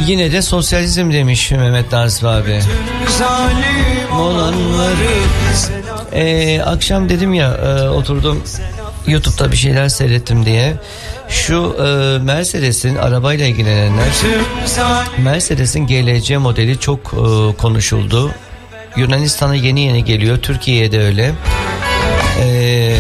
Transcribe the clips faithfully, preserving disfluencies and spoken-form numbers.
Yine de sosyalizm demiş Mehmet Nazif abi. Olanları. Ee, akşam dedim ya e, oturdum YouTube'da bir şeyler seyrettim diye. Şu e, Mercedes'in arabayla ilgilenenler, Mercedes'in G L C modeli çok e, konuşuldu. Yunanistan'a yeni yeni geliyor, Türkiye'ye de öyle. Ee,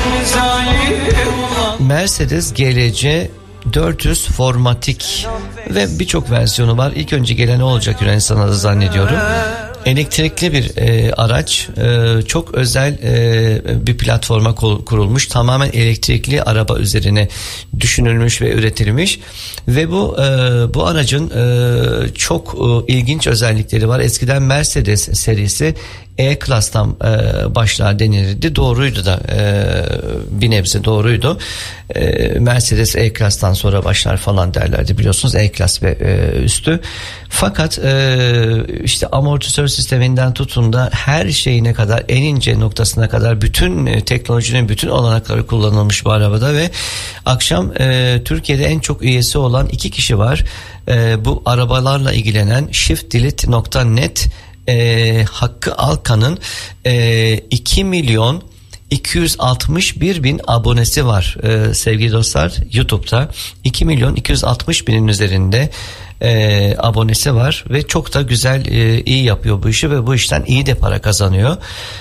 Mercedes G L C dört yüz Formatik ve birçok versiyonu var. İlk önce gelen ne olacak Yunanistan'a da zannediyorum. Elektrikli bir e, araç, e, çok özel e, bir platforma kurulmuş, tamamen elektrikli araba üzerine düşünülmüş ve üretilmiş ve bu e, bu aracın e, çok e, ilginç özellikleri var. Eskiden Mercedes serisi E-Class'tan e, başlar denilirdi. Doğruydu da e, bir nebze doğruydu. E, Mercedes E-Class'tan sonra başlar falan derlerdi, biliyorsunuz, E-Class ve e, üstü. Fakat e, işte amortisör sisteminden tutun da her şeyine kadar, en ince noktasına kadar bütün e, teknolojinin bütün olanakları kullanılmış bu arabada ve akşam e, Türkiye'de en çok üyesi olan iki kişi var. E, bu arabalarla ilgilenen shift delete nokta net E, Hakkı Alkan'ın e, iki milyon iki yüz altmış bir bin abonesi var e, sevgili dostlar. YouTube'da iki milyon iki yüz altmış binin üzerinde e, abonesi var ve çok da güzel, e, iyi yapıyor bu işi ve bu işten iyi de para kazanıyor.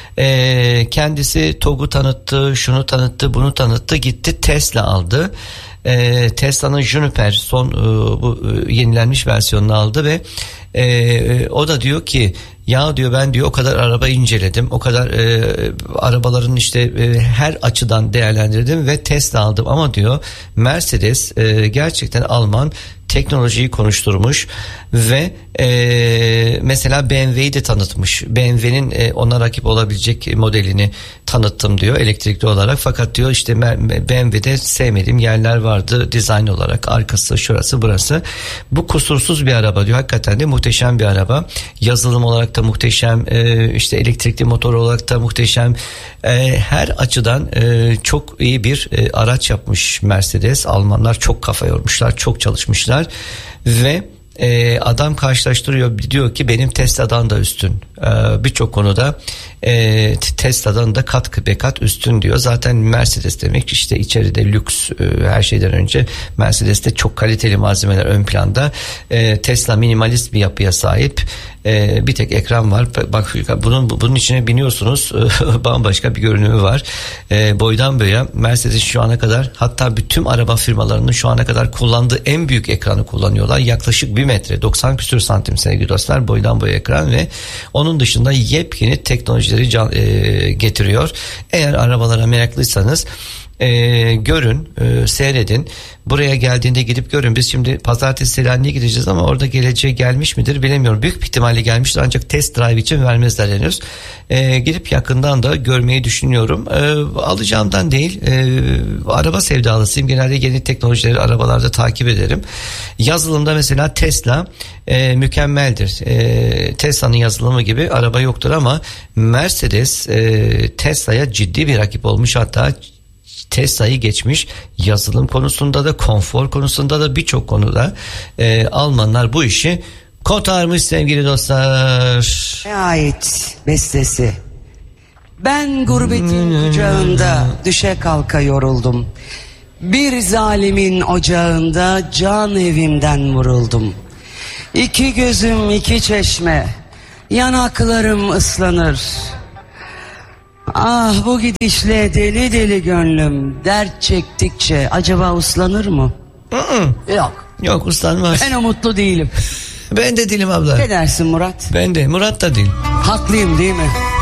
E, kendisi TOG'u tanıttı, şunu tanıttı, bunu tanıttı, gitti Tesla aldı. E, Tesla'nın Juniper son e, bu e, yenilenmiş versiyonunu aldı ve e, o da diyor ki, ya diyor, ben diyor o kadar araba inceledim, o kadar e, arabaların işte e, her açıdan değerlendirdim ve Tesla aldım ama diyor Mercedes e, gerçekten Alman teknolojiyi konuşturmuş ve e, mesela B M W'yi de tanıtmış. B M W'nin e, ona rakip olabilecek modelini tanıttım diyor elektrikli olarak, fakat diyor işte B M W'de sevmediğim yerler vardı dizayn olarak, arkası, şurası, burası. Bu kusursuz bir araba diyor, hakikaten de muhteşem bir araba, yazılım olarak da muhteşem, e, işte elektrikli motor olarak da muhteşem, e, her açıdan e, çok iyi bir e, araç yapmış Mercedes. Almanlar çok kafa yormuşlar, çok çalışmışlar ve e, adam karşılaştırıyor, diyor ki benim Tesla'dan da üstün, e, birçok konuda e, Tesla'dan da kat be kat üstün diyor. Zaten Mercedes demek işte içeride lüks, e, her şeyden önce Mercedes'te çok kaliteli malzemeler ön planda. e, Tesla minimalist bir yapıya sahip. Ee, bir tek ekran var. Bak bunun bunun içine biniyorsunuz. Bambaşka bir görünümü var. Ee, boydan boya Mercedes şu ana kadar, hatta bütün araba firmalarının şu ana kadar kullandığı en büyük ekranı kullanıyorlar. Yaklaşık bir metre, doksan küsür santim sevgili dostlar, boydan boya ekran ve onun dışında yepyeni teknolojileri can, e, getiriyor. Eğer arabalara meraklıysanız E, görün, e, seyredin. Buraya geldiğinde gidip görün. Biz şimdi pazartesi Selanik'e gideceğiz ama orada geleceğe gelmiş midir bilemiyorum. Büyük bir ihtimalle gelmiştir ancak test drive için vermezler henüz. E, gidip yakından da görmeyi düşünüyorum. E, alacağımdan değil. E, araba sevdalısıyım. Genelde yeni teknolojileri arabalarda takip ederim. Yazılımda mesela Tesla e, mükemmeldir. E, Tesla'nın yazılımı gibi araba yoktur ama Mercedes e, Tesla'ya ciddi bir rakip olmuş, hatta Tesla'yı geçmiş, yazılım konusunda da, konfor konusunda da, birçok konuda e, Almanlar bu işi kotarmış sevgili dostlar. Ne ait bestesi. Ben gurbetin kucağında düşe kalka yoruldum. Bir zalimin ocağında can evimden vuruldum. İki gözüm iki çeşme, yanaklarım ıslanır. Ah bu gidişle deli deli gönlüm dert çektikçe acaba uslanır mı? Hı-hı. Yok. Yok, uslanmaz. Ben umutlu değilim. Ben de değilim abla. Ne dersin Murat? Ben de. Murat da değil. Haklıyım değil mi?